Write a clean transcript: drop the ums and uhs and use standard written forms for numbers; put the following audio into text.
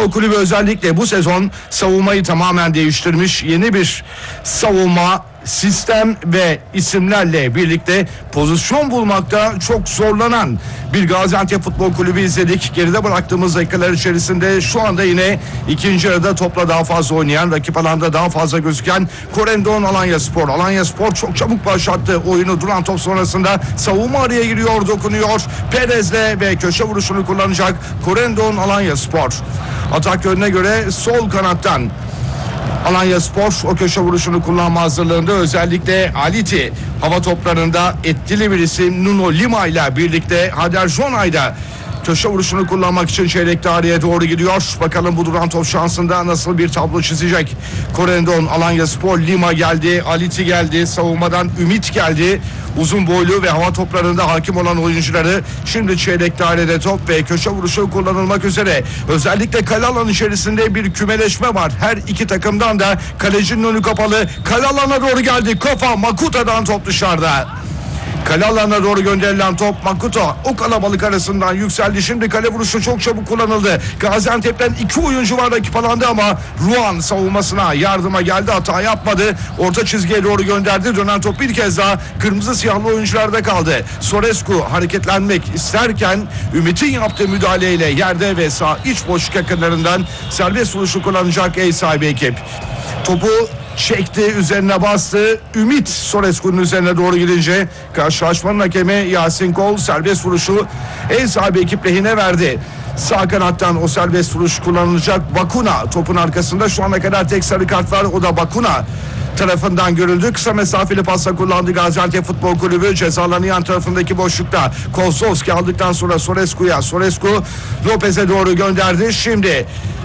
Futbol Kulübü özellikle bu sezon savunmayı tamamen değiştirmiş. Yeni bir savunma sistem ve isimlerle birlikte pozisyon bulmakta çok zorlanan bir Gaziantep Futbol Kulübü izledik. Geride bıraktığımız dakikalar içerisinde şu anda yine ikinci yarıda topla daha fazla oynayan, rakip alanda daha fazla gözüken Korendon Alanyaspor. Alanyaspor çok çabuk başlattı oyunu. Duran top sonrasında savunma araya giriyor, dokunuyor. Perez'le ve köşe vuruşunu kullanacak Korendon Alanyaspor. Atak yönüne göre sol kanattan Alanyaspor o köşe vuruşunu kullanma hazırlığında. Özellikle Aliti hava toplarında etkili bir isim Nuno Lima ile birlikte Hader Jonay'da köşe vuruşunu kullanmak için çeyrek tarihe doğru gidiyor. Bakalım bu duran top şansında nasıl bir tablo çizecek. Korendon Alanyaspor, Lima geldi, Aliti geldi, savunmadan Ümit geldi. Uzun boylu ve hava toplarında hakim olan oyuncuları şimdi çeyrek dairede top ve köşe vuruşu kullanılmak üzere. Özellikle kale alanı içerisinde bir kümeleşme var. Her iki takımdan da kalecinin önü kapalı. Kale alanına doğru geldi. Kafa Makuta'dan top dışarıda. Kale alanına doğru gönderilen top Makuta o kalabalık arasından yükseldi. Şimdi kale vuruşu çok çabuk kullanıldı. Gaziantep'ten iki oyuncu var rakip alanda ama Ruan savunmasına yardıma geldi, hata yapmadı. Orta çizgiye doğru gönderdi. Dönen top bir kez daha kırmızı siyahlı oyuncularda kaldı. Sorescu hareketlenmek isterken Ümit'in yaptığı müdahaleyle yerde ve sağ iç boşluk yakınlarından serbest vuruşu kullanacak ev sahibi ekip. Topu çekti, üzerine bastı. Ümit Sorescu'nun üzerine doğru gidince karşılaşmanın hakemi Yasin Kol serbest vuruşu ev sahibi ekip lehine verdi. Sağ kanattan o serbest vuruş kullanılacak. Bakuna topun arkasında, şu ana kadar tek sarı kart var, o da Bakuna tarafından görüldü. Kısa mesafeli pasla kullandı Gaziantep Futbol Kulübü. Cezalarının yan tarafındaki boşlukta Kozlovski aldıktan sonra Sorescu Lopez'e doğru gönderdi. Şimdi